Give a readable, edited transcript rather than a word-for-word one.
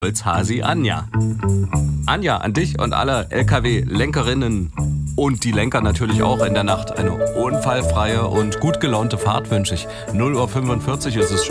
Holzhasi Anja. Anja, an dich und alle LKW-Lenkerinnen und die Lenker natürlich auch in der Nacht eine unfallfreie und gut gelaunte Fahrt wünsche ich. 0:45 Uhr ist es schon.